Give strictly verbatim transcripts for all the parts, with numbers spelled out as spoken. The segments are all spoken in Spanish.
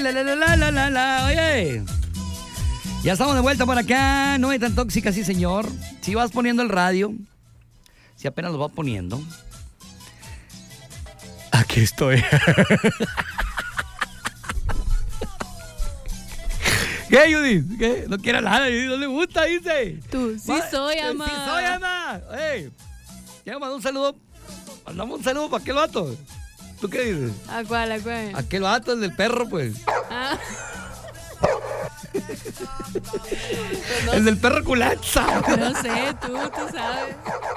la, la, la, la, la, la. Oye, ya estamos de vuelta por acá. No hay tan tóxica, sí, señor. Si vas poniendo el radio, si apenas lo vas poniendo. Aquí estoy. ¿Qué, Judith? ¿Qué? No quiere nada, no le gusta, dice. Tú, sí Va, soy, ama. Sí soy, ama. Ey, ya me mandó un saludo. Mandamos un saludo para aquel vato. ¿Tú qué dices? ¿A cuál, a cuál? Aquel vato, el del perro, pues. Ah. Pues El no, del perro culaza. no sé, tú, tú sabes.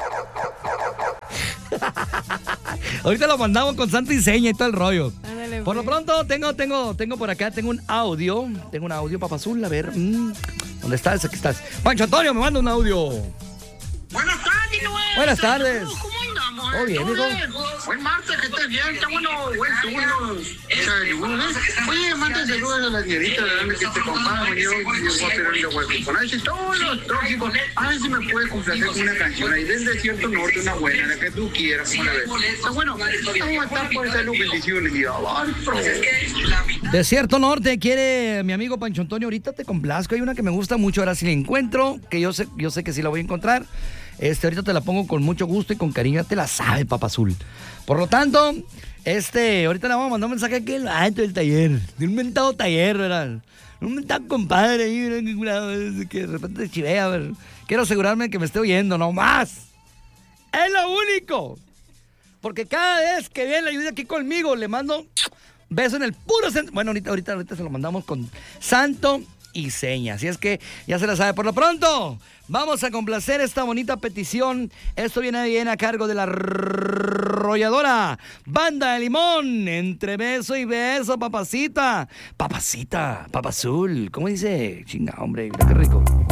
Ahorita lo mandamos con santo y seña y todo el rollo. Ándale, Por lo pues. pronto, tengo, tengo, tengo por acá, tengo un audio. Tengo un audio, Papa Azul. A ver, mmm, ¿dónde estás? Aquí estás. Pancho Antonio, me manda un audio. Buenas tardes, Noel. Buenas tardes. ¿Cómo andamos? Todo bien, ¿Todo hijo. Buen martes, que estés bien. Está bueno, buen turno. Desayuno, ¿eh? Oye, manda saludos a la señorita, dame que te compadre. Yo voy a pedir el huevo. Con eso todos los tóxicos. A ver si me puede complacer con una canción ahí del Desierto Norte, una buena, la que tú quieras, como la ves. Está bueno, vamos a estar por salud, bendiciones. Y avanzo. Desierto Norte quiere mi amigo Pancho Antonio. Ahorita te complazco. Hay una que me gusta mucho. Ahora sí la encuentro, que yo sé, yo sé que sí la voy a encontrar. Este, ahorita te la pongo con mucho gusto y con cariño. Ya te la sabe, Papa Azul. Por lo tanto, este, ahorita le vamos a mandar un mensaje aquí alto del taller. De un mentado taller, ¿verdad? Un mentado compadre ahí, ¿verdad? Que de repente chivea, ¿verdad? Quiero asegurarme que me esté oyendo, no más. Es lo único. Porque cada vez que viene la ayuda aquí conmigo, le mando beso en el puro centro. Bueno, ahorita, ahorita, ahorita se lo mandamos con santo y seña. Así es que ya se la sabe. Por lo pronto, vamos a complacer esta bonita petición. Esto viene bien a cargo de la arrolladora Banda de Limón. Entre beso y beso, papacita. Papacita, Papa Azul. ¿Cómo dice? Chinga, hombre, qué rico.